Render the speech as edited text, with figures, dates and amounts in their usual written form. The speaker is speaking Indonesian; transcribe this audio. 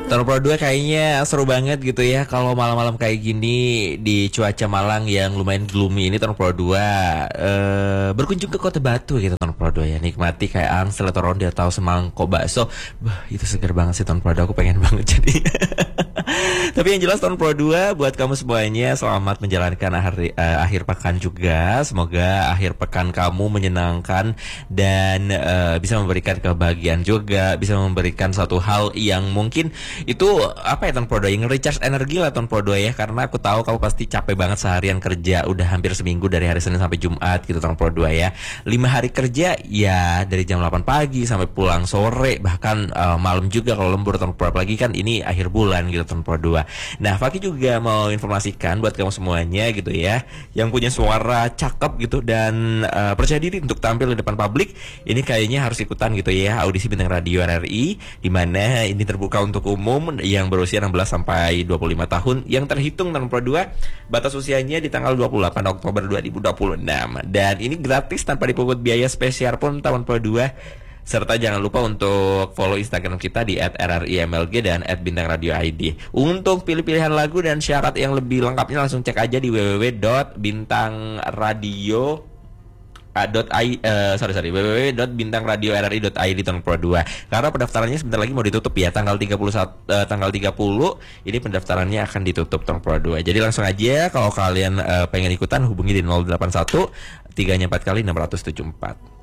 Tahun Pro 2 kayaknya seru banget gitu ya kalau malam-malam kayak gini di cuaca Malang yang lumayan gloomy ini. Tahun Pro 2 berkunjung ke Kota Batu gitu. Tahun Pro 2 ya, nikmati kayak angsel atau ronde atau semangkok bakso. Itu segar banget sih tahun Pro 2, aku pengen banget jadi. Tapi yang jelas tahun Pro 2 buat kamu semuanya selamat menjalankan akhir pekan juga. Semoga akhir pekan kamu menyenangkan dan bisa memberikan kebahagiaan juga, bisa memberikan satu hal yang mungkin itu apa ya tahun Pro 2 yang recharge energi lah tahun Pro 2 ya, karena aku tahu kamu pasti capek banget seharian kerja udah hampir seminggu dari hari Senin sampai Jumat gitu tahun Pro 2 ya. 5 hari kerja ya dari jam 8 pagi sampai pulang sore, bahkan malam juga kalau lembur tahun Pro, apalagi kan ini akhir bulan gitu tahun Pro 2. Nah, Fakih juga mau informasikan buat kamu semuanya gitu ya yang punya suara cakep gitu dan percaya diri untuk tampil di depan publik, ini kayaknya harus ikutan gitu ya audisi Bintang Radio RRI, di mana ini terbuka untuk umum yang berusia 16 sampai 25 tahun yang terhitung tahun Pro 2. Batas usianya di tanggal 28 Oktober 2026 dan ini gratis tanpa dipungut biaya spesial pun tahun Pro 2. Serta jangan lupa untuk follow Instagram kita di @rrimlg dan @bintangradio.id. Untuk pilih-pilihan lagu dan syarat yang lebih lengkapnya langsung cek aja di www.bintangradio www.bintangradio.rri.id tahun Pro 2. Karena pendaftarannya sebentar lagi mau ditutup ya, tanggal 30 ini pendaftarannya akan ditutup tahun Pro 2. Jadi langsung aja kalau kalian pengen ikutan hubungi di 081 3 4 kali 674.